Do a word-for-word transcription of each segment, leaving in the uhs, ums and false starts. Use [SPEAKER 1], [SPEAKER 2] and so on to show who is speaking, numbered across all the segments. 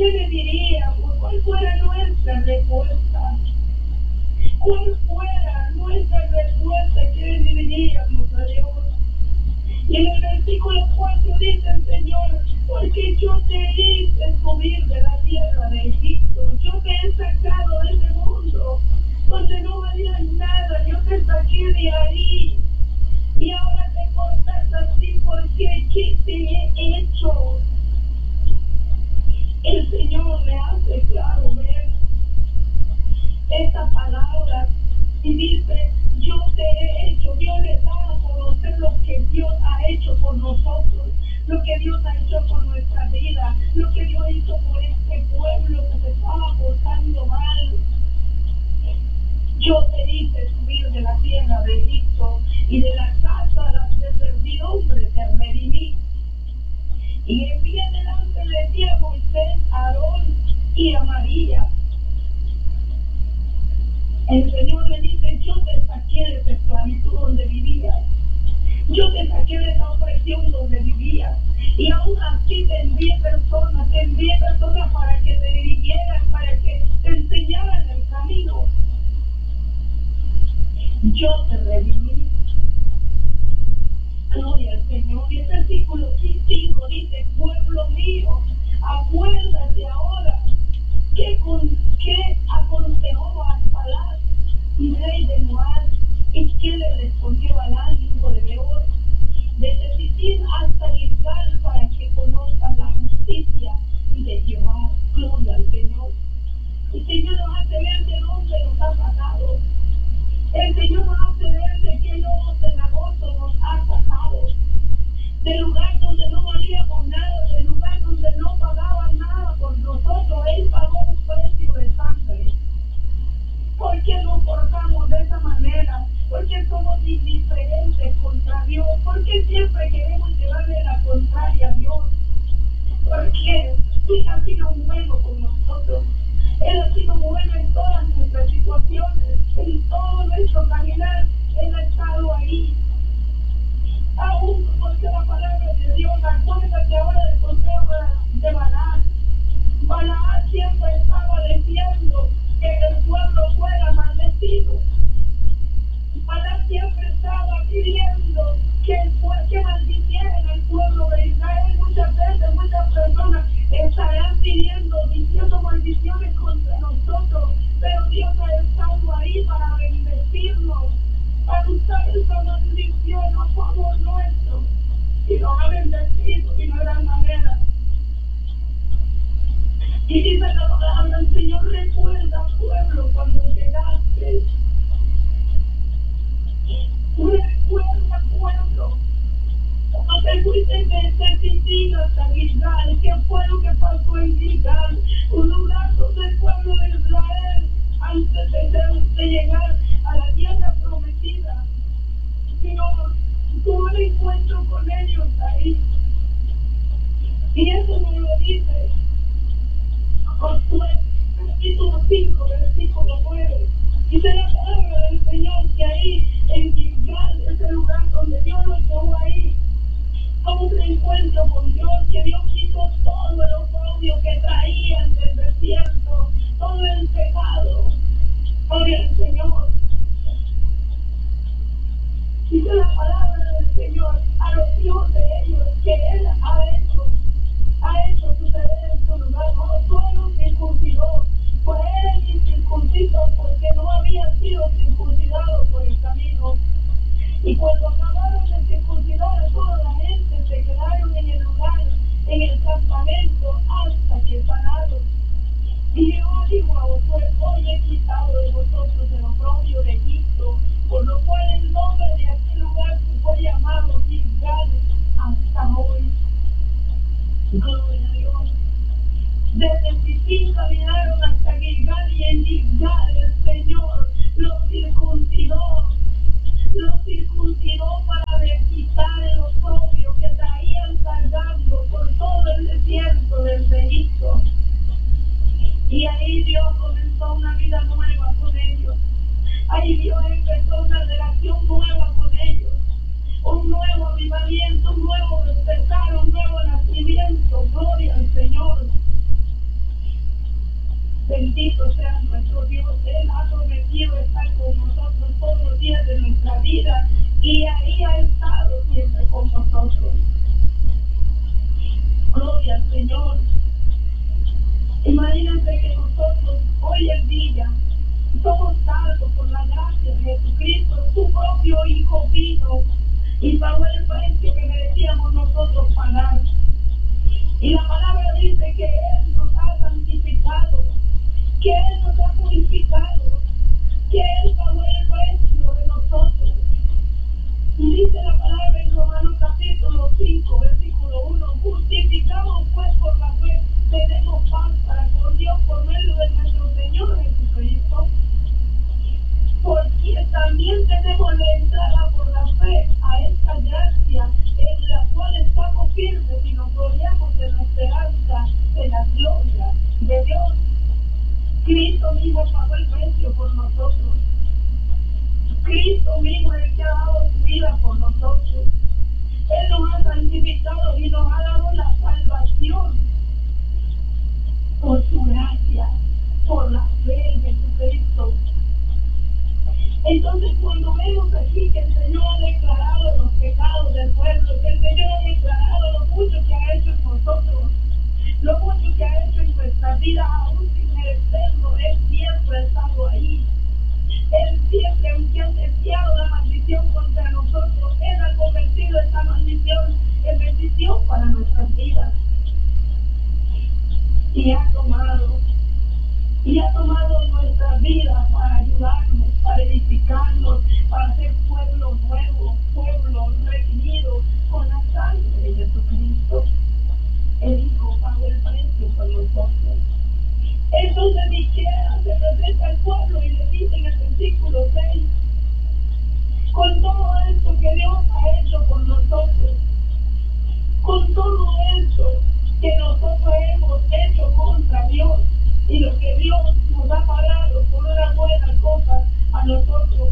[SPEAKER 1] ¿qué le diríamos? ¿Cuál fuera nuestra respuesta? ¿Cuál fuera nuestra respuesta? ¿Qué le diríamos a Dios? Y en el versículo cuatro dice el Señor: porque yo te hice subir de la tierra de Egipto, yo te he sacado de ese mundo donde no valía nada, yo te saqué de ahí, y ahora te portas así. Porque ¿qué te he hecho? El Señor le hace claro ver esta palabra y dice: yo te he hecho. Dios le da a conocer lo que Dios ha hecho por nosotros, lo que Dios ha hecho por nuestra vida, lo que Dios hizo por este pueblo que se estaba portando mal. Yo te hice subir de la tierra de Egipto, y de la casa de servidumbre te redimí. Y envié delante de ti a Moisés, a Aarón y a María. El Señor le dice: yo te saqué de esa esclavitud donde vivías, yo te saqué de esa opresión donde vivías, y aún así te envié personas, te envié personas para que te dirigieran, para que te enseñaran el camino. Yo te redimí. Gloria al Señor. Y el versículo cinco dice: pueblo mío, acuérdate ahora que con qué aconsejó a Balak, rey de Moab, y que le respondió Balán, hijo de Beor, desde Sitín hasta Gilgal, para que conozcan la justicia de Jehová. Gloria al Señor. El Señor nos hace ver de dónde nos ha sacado. El Señor nos hace ver de qué lodo cenagoso nos ha sacado. Del lugar donde no valíamos nada, del lugar donde no pagaban nada por nosotros. Él pagó un precio de sangre. ¿Por qué nos portamos de esa manera? ¿Por qué somos indiferentes contra Dios? ¿Por qué siempre queremos llevarle la contraria a Dios? Porque Él ha sido bueno con nosotros. Él ha sido bueno en todas nuestras situaciones, en todo nuestro caminar. Él ha estado ahí. Aún porque la palabra de Dios, acuérdate ahora del consejo de Balaam. Balaam siempre estaba deseando que el pueblo fuera maldecido. Balaam siempre estaba pidiendo que, que maldicieran al pueblo de Israel. Muchas veces, muchas personas estarán pidiendo, diciendo maldiciones contra nosotros, pero Dios ha estado ahí para bendecirnos, para usar esa maldición a favor nuestro, y nos ha bendecido de una gran manera. Y dice la palabra: el Señor recuerda, pueblo, cuando llegaste. Recuerda, pueblo, cuando te fuiste desde Sitín hasta Gilgal. ¿Qué fue lo que pasó en Gilgal? Un lugar donde el pueblo de Israel, antes de, de, de llegar a la tierra prometida, Dios tuvo un encuentro con ellos ahí. Y eso nos lo dice Josué, capítulo cinco, versículo nueve. Dice la palabra del Señor que ahí en Gilgal, ese lugar donde Dios lo llevó ahí, como un encuentro con Dios, que Dios quitó todo el oprobio que traían del desierto, todo el pecado. Gloria al Señor. Dice la palabra del Señor a los hijos de ellos que Él ha hecho, ha hecho suceder en su lugar. Josué los circuncidó, fue Él el incircunciso, porque no había sido circuncidado por el camino. Y cuando acabaron de circuncidar a toda la gente, se quedaron en el lugar, en el campamento, hasta que pararon. Y Jehová dijo a Josué: hoy he quitado de vosotros el oprobio de Egipto, por lo cual el nombre de aquel lugar se fue llamado Gilgal hasta hoy. Gloria a Dios. Desde Sitín caminaron hasta Gilgal, y en Gilgal el Señor los circuncidó. Los circuncidó para quitar el oprobio que traían cargando por todo el desierto del Egipto. Y ahí Dios comenzó una vida nueva con ellos. Ahí Dios empezó una relación nueva con ellos. Un nuevo avivamiento, un nuevo despertar, un nuevo nacimiento. Gloria Bendito sea nuestro Dios. Él ha prometido estar con nosotros todos los días de nuestra vida y ahí ha estado siempre con nosotros. Gloria al Señor. Imagínense que nosotros hoy en día somos salvos por la gracia de Jesucristo. Su propio Hijo vino y pagó el precio que merecíamos nosotros pagar. Y la palabra dice que Él nos ha santificado, que Él nos ha purificado, que Él pagó el precio de nosotros. Y dice la palabra en Romanos capítulo cinco, versículo uno, justificados pues por la fe, tenemos paz para con Dios por medio de nuestro Señor Jesucristo, porque también tenemos la entrada por la fe a esta gracia en la cual estamos firmes y nos gloriamos de la esperanza de la gloria de Dios. Cristo mismo pagó el precio por nosotros. Cristo mismo es el que ha dado su vida por nosotros. Él nos ha santificado y nos ha dado la salvación por su gracia, por la fe en Jesucristo. Entonces, cuando vemos aquí que el Señor ha declarado los pecados del pueblo, que el Señor ha declarado lo mucho que ha hecho en nosotros, lo mucho que ha hecho en nuestra vida, aún sin merecerlo, Él siempre ha estado ahí. Él siempre, aunque ha deseado la maldición contra nosotros, Él ha convertido esta maldición en bendición para nuestras vidas. Y ha tomado, y ha tomado nuestras vidas para ayudarnos, para edificarnos, para ser pueblo nuevo, pueblo redimido con la sangre de Jesucristo. El Hijo pagó el precio por nosotros. Entonces Miqueas se presenta al pueblo y le dice en el versículo seis, con todo esto que Dios ha hecho por nosotros, con todo esto que nosotros hemos hecho contra Dios y lo que Dios nos ha pagado por una buena cosa a nosotros,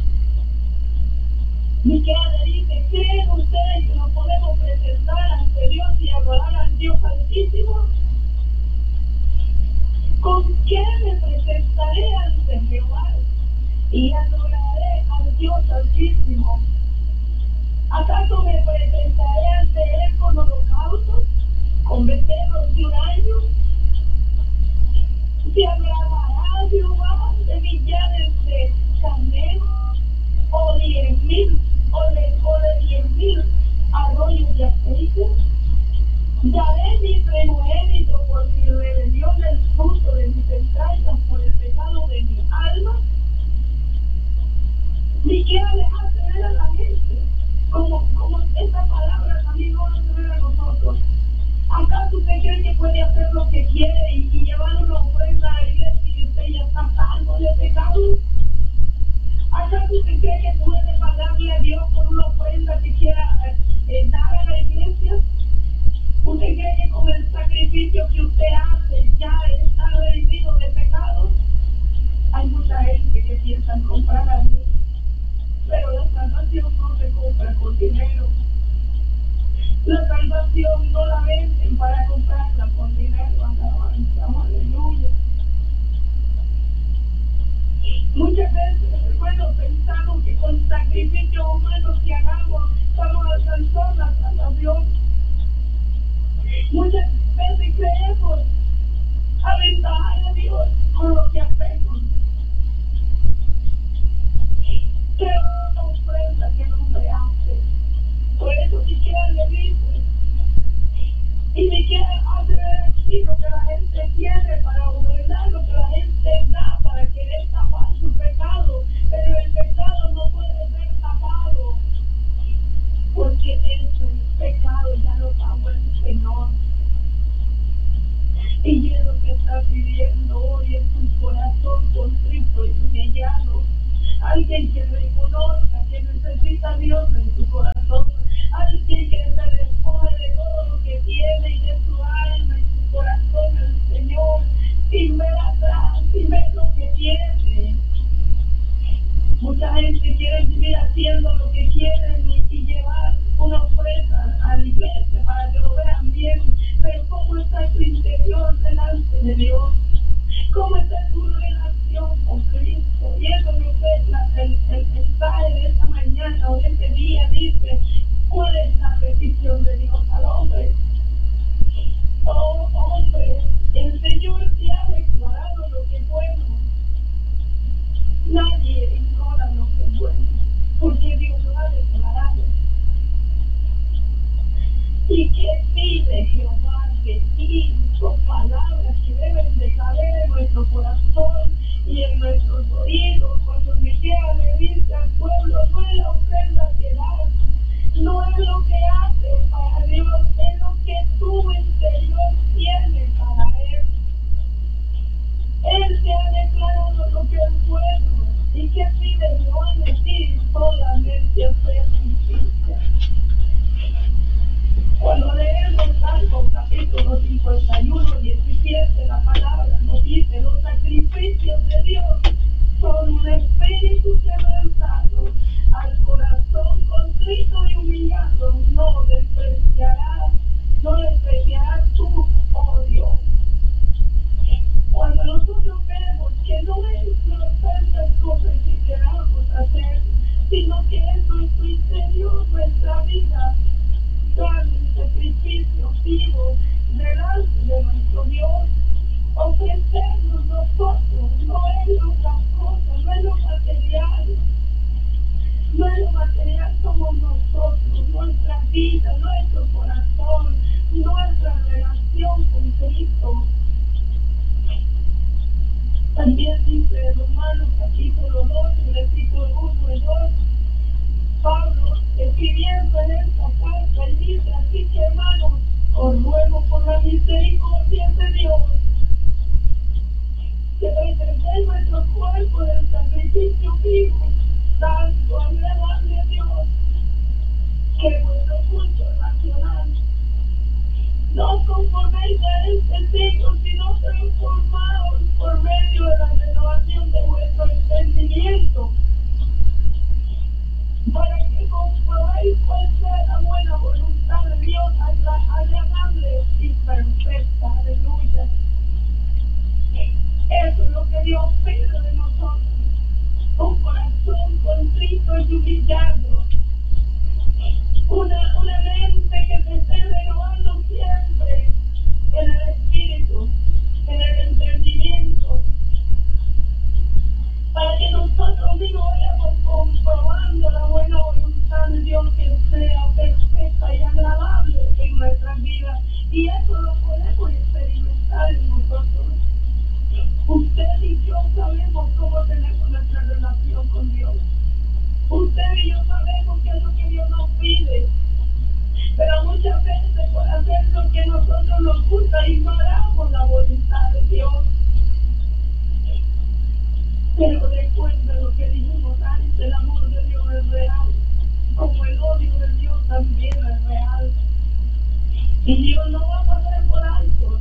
[SPEAKER 1] Miqueas le dice, ¿creen ustedes que nos podemos presentar ante Dios y adorar al Dios Altísimo? ¿Con qué me presentaré ante Jehová y adoraré al Dios Altísimo? ¿Acaso me presentaré ante Él con holocaustos, con becerros de un año? ¿Se agradará Jehová de millares de carneros o diez mil o de, o de diez mil arroyos de aceite? Daré mi primogénito por mi rebelión, el fruto de mis entrañas por el pecado de mi alma. Miqueas le hace ver a la gente como, como esta palabra también nos hace ver a nosotros. ¿Acaso usted cree que puede hacer lo que quiere y, y llevar una ofrenda a la iglesia y usted ya está salvo de pecado? ¿Acaso usted cree que puede pagarle a Dios por una ofrenda que quiera eh, eh, dar a la iglesia? ¿Usted cree que con el sacrificio que usted hace ya está redimido de pecados? Hay mucha gente que piensa en comprar a Dios, pero la salvación no se compra con dinero. La salvación no la venden para comprarla con dinero. Alabanza, aleluya. Muchas veces, bueno, pensamos que con sacrificios humanos que hagamos vamos a alcanzar la salvación. Muchas veces creemos aventajar a Dios con lo que hacemos. Que una ofrenda que el hombre hace. Por eso Miqueas le dice, y Miqueas hace ver aquí lo que la gente tiene para gobernar, lo que la gente da para querer tapar su pecado, pero el pecado no puede ser tapado, porque ese pecado ya lo pagó el Señor. Y es lo que está pidiendo hoy en tu corazón contrito y humillado. Alguien que reconozca que necesita a Dios en su corazón. Alguien que se despoje de todo lo que tiene y de su alma y su corazón al Señor, sin ver atrás, sin ver lo que tiene. Mucha gente quiere vivir haciendo lo que quieren y, y llevar una ofrenda a la iglesia para que lo vean bien, pero ¿cómo está su interior delante de Dios? ¿Cómo está nuestra vida sea un sacrificio vivo delante de nuestro Dios. Ofrecernos nosotros, no es otras cosas, no es lo material, no es lo material, somos nosotros, nuestra vida, nuestro corazón, nuestra relación con Cristo. También dice Romanos capítulo doce, versículo uno y dos, Pablo, escribiendo en esta carta, y dice: así que, hermanos, os ruego por la misericordia de Dios que presentéis vuestro cuerpo del sacrificio vivo, santo, agradable a Dios, que es vuestro culto racional. No os conforméis a este siglo, sino transformaos por medio de la renovación de vuestro entendimiento, para que comprobéis cuál sea la buena voluntad de Dios, agradable y perfecta. Aleluya. Eso es lo que Dios pide de nosotros. Un corazón contrito y humillado. Una, una mente que se esté renovando siempre en el espíritu, en el entendimiento, para que nosotros mismos vayamos comprobando la buena voluntad de Dios, que sea perfecta y agradable en nuestras vidas. Y eso lo podemos experimentar en nosotros. Usted y yo sabemos cómo tenemos nuestra relación con Dios. Usted y yo sabemos qué es lo que Dios nos pide. Pero muchas veces, por hacer lo que a nosotros nos gusta, ignoramos la voluntad de Dios. Pero recuerda lo que dijimos antes: el amor de Dios es real, como el odio de Dios también es real. Y Dios no va a pasar por alto.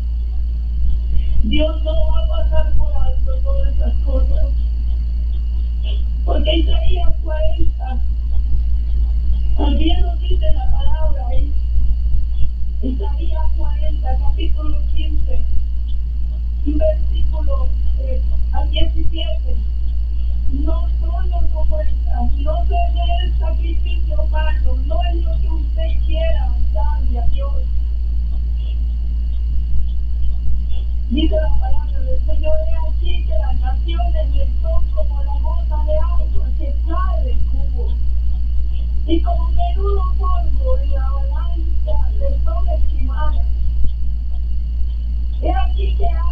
[SPEAKER 1] Dios no va a pasar por alto todas esas cosas. Porque Isaías cuarenta, también nos dice la palabra ahí. Isaías cuarenta, capítulo quince, versículo eh, al diecisiete. No son las ofrendas, no se ve el sacrificio humano, no es lo que usted quiera darle a Dios. Dice la palabra del Señor: he aquí que las naciones le son como la gota de agua que cae del cubo, y como menudo polvo en la balanza le son estimadas. He aquí que